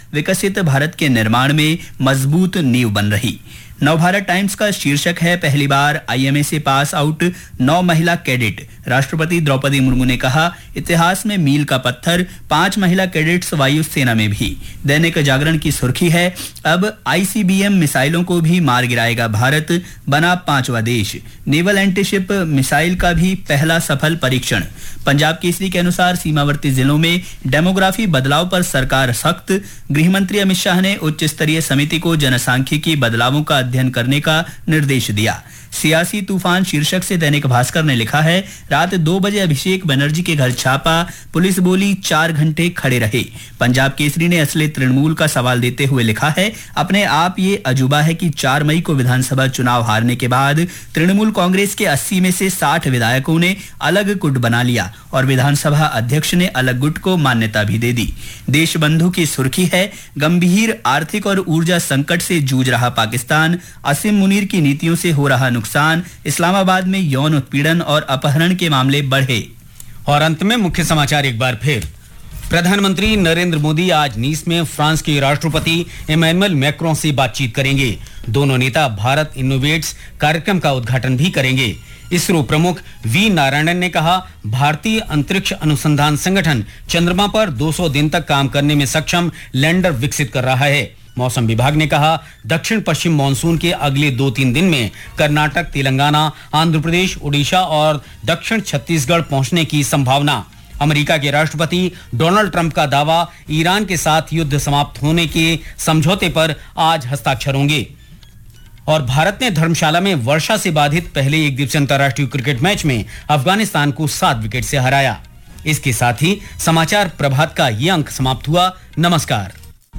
विकसित भारत के निर्माण में मजबूत नींव बन रही। नवभारत टाइम्स का शीर्षक है, पहली बार आईएमए से पास आउट 9 महिला कैडेट। राष्ट्रपति द्रौपदी मुर्मू ने कहा, इतिहास में मील का पत्थर, 5 महिला कैडेट्स वायुसेना में भी। दैनिक जागरण की सुर्खी है, अब आईसीबीएम मिसाइलों को भी मार गिराएगा भारत, बना 5वां देश। नेवल एंटीशिप मिसाइल का भी पहला सफल परीक्षण। पंजाब केसरी के अनुसार सीमावर्ती जिलों में डेमोग्राफी बदलाव पर सरकार सख्त। गृहमंत्री अमित शाह ने उच्च स्तरीय समिति को जनसांख्यिकी बदलावों का अध्ययन करने का निर्देश दिया। सियासी तूफान शीर्षक से दैनिक भास्कर ने लिखा है, रात 2 बजे अभिषेक बनर्जी के घर छापा, पुलिस बोली 4 घंटे खड़े रहे। पंजाब केसरी ने असली तृणमूल का सवाल देते हुए लिखा है, अपने आप ये अजूबा है कि 4 मई को विधानसभा चुनाव हारने के बाद तृणमूल कांग्रेस के 80 में से 60 विधायकों ने अलग गुट बना लिया और विधानसभा अध्यक्ष ने अलग गुट को मान्यता भी दे दी। देशबंधु की सुर्खी है, गंभीर आर्थिक और ऊर्जा संकट से जूझ रहा पाकिस्तान, असीम मुनीर की नीतियों से हो रहा नुकसान। इस्लामाबाद में यौन उत्पीड़न और अपहरण के मामले बढ़े। और अंत में मुख्य समाचार एक बार फिर। प्रधानमंत्री नरेंद्र मोदी आज नीस में फ्रांस के राष्ट्रपति इमैनुअल मैक्रों से बातचीत करेंगे। दोनों नेता भारत इनोवेट्स कार्यक्रम का उद्घाटन भी करेंगे। इसरो प्रमुख वी नारायणन ने कहा, भारतीय अंतरिक्ष अनुसंधान संगठन चंद्रमा पर 200 दिन तक काम करने में सक्षम लैंडर विकसित कर रहा है। मौसम विभाग ने कहा, दक्षिण पश्चिम मानसून के अगले 2-3 दिन में कर्नाटक, तेलंगाना, आंध्र प्रदेश, ओडिशा और दक्षिण छत्तीसगढ़ पहुंचने की संभावना। अमेरिका के राष्ट्रपति डोनाल्ड ट्रंप का दावा, ईरान के साथ युद्ध समाप्त होने के समझौते पर आज हस्ताक्षर होंगे। और भारत ने धर्मशाला में वर्षा से बाधित पहले एक दिवसीय अंतर्राष्ट्रीय क्रिकेट मैच में अफगानिस्तान को 7 विकेट से हराया। इसके साथ ही समाचार प्रभात का ये अंक समाप्त हुआ। नमस्कार।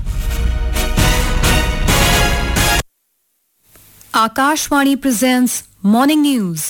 Akashvani presents Morning News.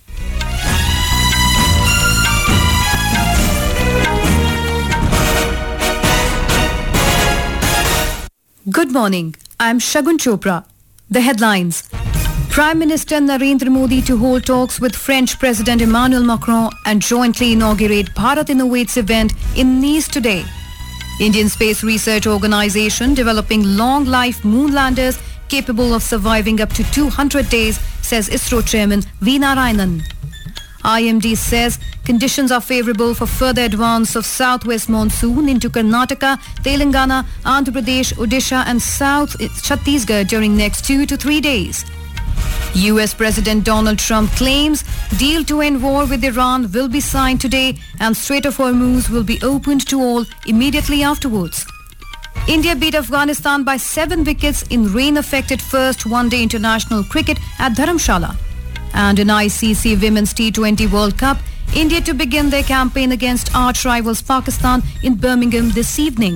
Good morning. I am Shagun Chopra. The headlines. Prime Minister Narendra Modi to hold talks with French President Emmanuel Macron and jointly inaugurate Bharat Innovates event in Nice today. Indian Space Research Organisation developing long-life moon landers capable of surviving up to 200 days, says ISRO Chairman V. Narayanan. IMD says conditions are favourable for further advance of southwest monsoon into Karnataka, Telangana, Andhra Pradesh, Odisha and South Chhattisgarh during next 2 to 3 days. US President Donald Trump claims deal to end war with Iran will be signed today and Strait of Hormuz will be opened to all immediately afterwards. India beat Afghanistan by 7 wickets in rain-affected first one-day international cricket at Dharamshala. And in ICC Women's T20 World Cup, India to begin their campaign against arch rivals Pakistan in Birmingham this evening.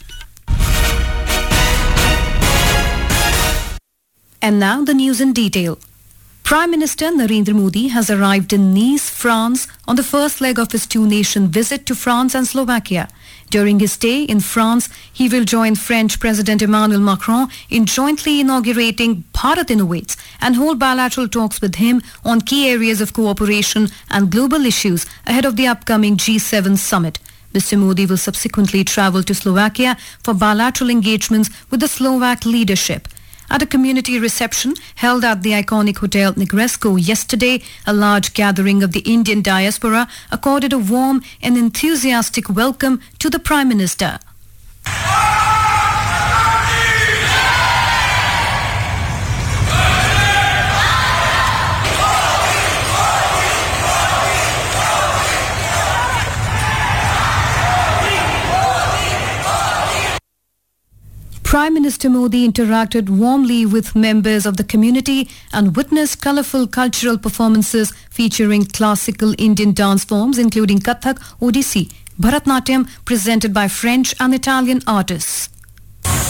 And now the news in detail. Prime Minister Narendra Modi has arrived in Nice, France on the first leg of his two-nation visit to France and Slovakia. During his stay in France, he will join French President Emmanuel Macron in jointly inaugurating Bharat Innovates and hold bilateral talks with him on key areas of cooperation and global issues ahead of the upcoming G7 summit. Mr. Modi will subsequently travel to Slovakia for bilateral engagements with the Slovak leadership. At a community reception held at the iconic Hotel Negresco yesterday, a large gathering of the Indian diaspora accorded a warm and enthusiastic welcome to the Prime Minister. Prime Minister Modi interacted warmly with members of the community and witnessed colourful cultural performances featuring classical Indian dance forms including Kathak, Odissi, Bharatnatyam presented by French and Italian artists.